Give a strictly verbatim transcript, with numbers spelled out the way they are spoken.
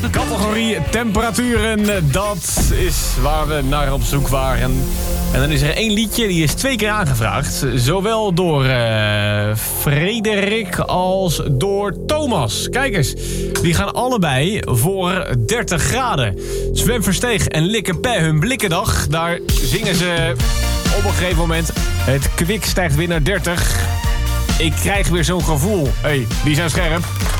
Categorie temperaturen, dat is waar we naar op zoek waren. En dan is er één liedje, die is twee keer aangevraagd. Zowel door uh, Frederik als door Thomas. Kijk eens, die gaan allebei voor dertig graden. Sven Versteeg en Likke Pé, hun blikkendag. Daar zingen ze op een gegeven moment. Het kwik stijgt weer naar dertig. Ik krijg weer zo'n gevoel. Hé, hey, die zijn scherp.